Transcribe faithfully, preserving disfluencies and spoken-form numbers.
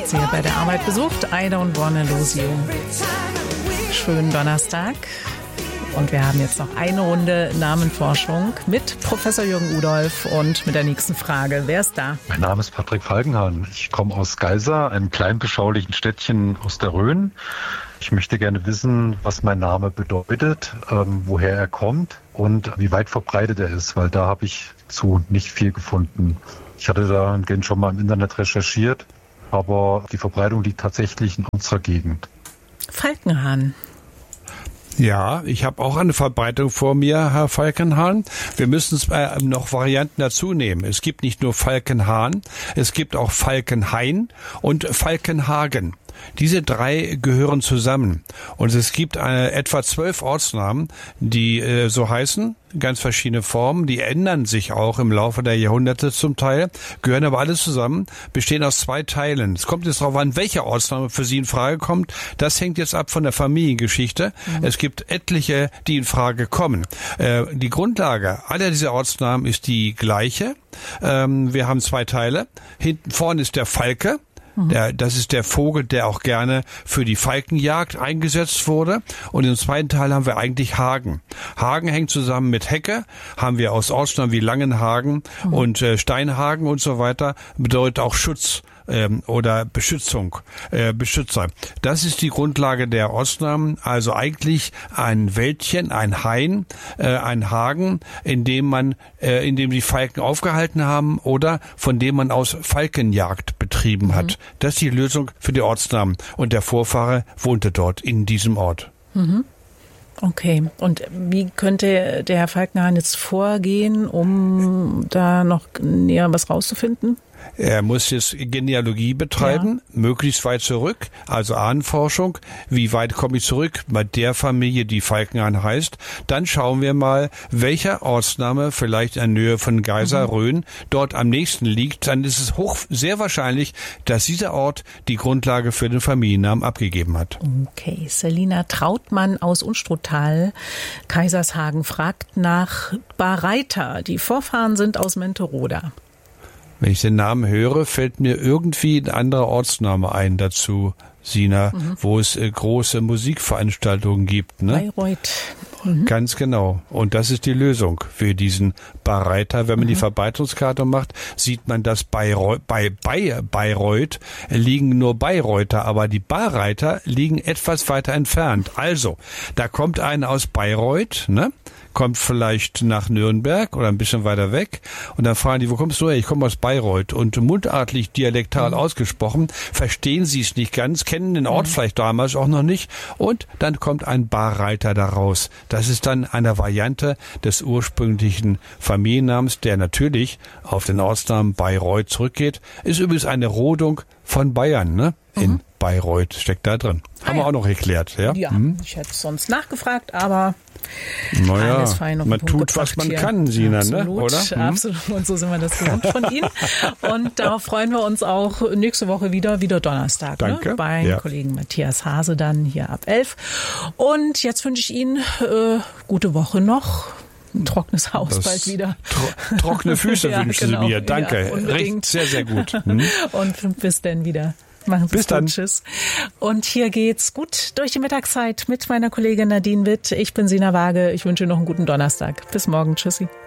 hat sie bei der Arbeit besucht. I don't wanna lose you. Schönen Donnerstag. Und wir haben jetzt noch eine Runde Namenforschung mit Professor Jürgen Udolph und mit der nächsten Frage. Wer ist da? Mein Name ist Patrick Falkenhahn. Ich komme aus Geisa, einem kleinen beschaulichen Städtchen aus der Rhön. Ich möchte gerne wissen, was mein Name bedeutet, ähm, woher er kommt und wie weit verbreitet er ist, weil da habe ich zu nicht viel gefunden. Ich hatte da schon mal im Internet recherchiert, aber die Verbreitung liegt tatsächlich in unserer Gegend. Falkenhahn. Ja, ich habe auch eine Verbreitung vor mir, Herr Falkenhahn. Wir müssen äh, noch Varianten dazu nehmen. Es gibt nicht nur Falkenhahn, es gibt auch Falkenhain und Falkenhagen. Diese drei gehören zusammen. Und es gibt äh, etwa zwölf Ortsnamen, die äh, so heißen, ganz verschiedene Formen. Die ändern sich auch im Laufe der Jahrhunderte zum Teil, gehören aber alle zusammen, bestehen aus zwei Teilen. Es kommt jetzt darauf an, welcher Ortsname für Sie in Frage kommt. Das hängt jetzt ab von der Familiengeschichte. Mhm. Es gibt etliche, die in Frage kommen. Äh, die Grundlage aller dieser Ortsnamen ist die gleiche. Ähm, wir haben zwei Teile. Hinten vorne ist der Falke. Der, das ist der Vogel, der auch gerne für die Falkenjagd eingesetzt wurde. Und im zweiten Teil haben wir eigentlich Hagen. Hagen hängt zusammen mit Hecke, haben wir aus Ortsnamen wie Langenhagen mhm. und äh, Steinhagen und so weiter, bedeutet auch Schutz ähm, oder Beschützung, äh, Beschützer. Das ist die Grundlage der Ortsnamen, also eigentlich ein Wäldchen, ein Hain, äh, ein Hagen, in dem man, äh, in dem die Falken aufgehalten haben oder von dem man aus Falkenjagd betrieben mhm. hat. Das ist die Lösung für die Ortsnamen. Und der Vorfahre wohnte dort in diesem Ort. Mhm. Okay. Und wie könnte der Herr Falkenhahn jetzt vorgehen, um da noch näher was rauszufinden? Er muss jetzt Genealogie betreiben, ja. möglichst weit zurück, also Ahnenforschung. Wie weit komme ich zurück bei der Familie, die Falkenhahn heißt? Dann schauen wir mal, welcher Ortsname vielleicht in der Nähe von Geisa, mhm. Rhön dort am nächsten liegt. Dann ist es hoch sehr wahrscheinlich, dass dieser Ort die Grundlage für den Familiennamen abgegeben hat. Okay, Selina Trautmann aus Unstruttal, Kaisershagen, fragt nach Bareiter. Die Vorfahren sind aus Menteroda. Wenn ich den Namen höre, fällt mir irgendwie ein anderer Ortsname ein dazu, Sina, mhm. wo es äh, große Musikveranstaltungen gibt. Ne? Bayreuth. Mhm. Ganz genau. Und das ist die Lösung für diesen Bareiter. Wenn man mhm. die Verbreitungskarte macht, sieht man, dass Bayreuth, bei, bei Bayreuth liegen nur Bayreuther, aber die Bareiter liegen etwas weiter entfernt. Also, da kommt einer aus Bayreuth, ne? kommt vielleicht nach Nürnberg oder ein bisschen weiter weg und dann fragen die, wo kommst du her? Ich komme aus Bayreuth und mundartlich dialektal mhm. ausgesprochen, verstehen sie es nicht ganz, kennen den Ort mhm. vielleicht damals auch noch nicht und dann kommt ein Bareiter daraus. Das ist dann eine Variante des ursprünglichen Familiennamens, der natürlich auf den Ortsnamen Bayreuth zurückgeht. Ist übrigens eine Rodung von Bayern, ne? In mhm. Bayreuth steckt da drin. Ah, Haben wir ja. auch noch erklärt, ja? Ja, hm? ich hätte sonst nachgefragt, aber naja, alles fein auf den man Punkt tut, was man hier. kann, Sina, absolut, ne? oder? Hm? Absolut, und so sind wir das gewohnt von Ihnen. Und darauf freuen wir uns auch nächste Woche wieder, wieder Donnerstag. Danke. Ne? Beim ja. Kollegen Matthias Hase dann hier ab elf. Und jetzt wünsche ich Ihnen äh, gute Woche noch. Ein trockenes Haus das bald wieder. Tro- trockene Füße ja, wünschen genau. Sie mir. Danke. Ja, Recht, sehr, sehr gut. Hm? Und bis dann wieder. Machen Sie es gut. Tschüss. Und hier geht's gut durch die Mittagszeit mit meiner Kollegin Nadine Witt. Ich bin Sina Waage. Ich wünsche noch einen guten Donnerstag. Bis morgen. Tschüssi.